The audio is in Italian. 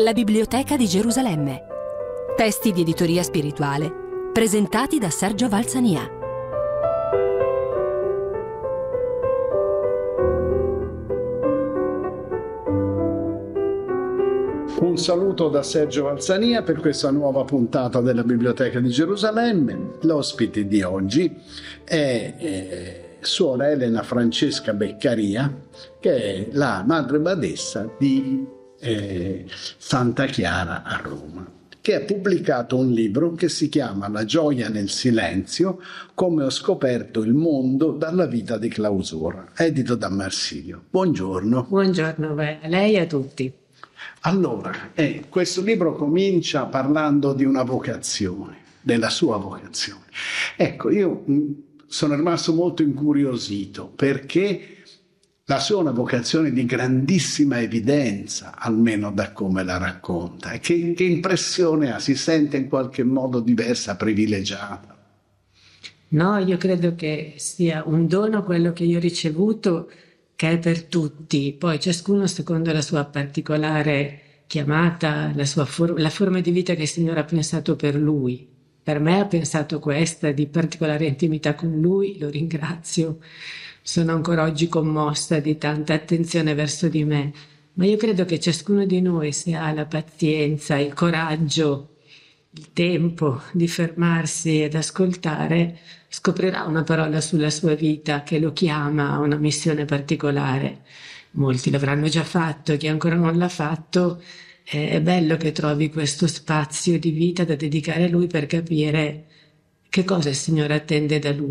La Biblioteca di Gerusalemme. Testi di editoria spirituale presentati da Sergio Valsania. Un saluto da Sergio Valsania per questa nuova puntata della Biblioteca di Gerusalemme. L'ospite di oggi è Suora Elena Francesca Beccaria, che è la madre badessa di Santa Chiara a Roma, che ha pubblicato un libro che si chiama La gioia nel silenzio, come ho scoperto il mondo dalla vita di clausura, edito da Marsilio. Buongiorno. Buongiorno a lei e a tutti. Allora, questo libro comincia parlando di una vocazione, della sua vocazione. Ecco, io sono rimasto molto incuriosito perché la sua è una vocazione di grandissima evidenza, almeno da come la racconta. E che impressione ha? Si sente in qualche modo diversa, privilegiata? No, io credo che sia un dono quello che io ho ricevuto, che è per tutti. Poi ciascuno secondo la sua particolare chiamata, la forma di vita che il Signore ha pensato per lui. Per me ha pensato questa, di particolare intimità con Lui, lo ringrazio. Sono ancora oggi commossa di tanta attenzione verso di me, ma io credo che ciascuno di noi, se ha la pazienza, il coraggio, il tempo di fermarsi ed ascoltare, scoprirà una parola sulla sua vita che lo chiama a una missione particolare. Molti l'avranno già fatto, chi ancora non l'ha fatto, è bello che trovi questo spazio di vita da dedicare a Lui per capire che cosa il Signore attende da Lui.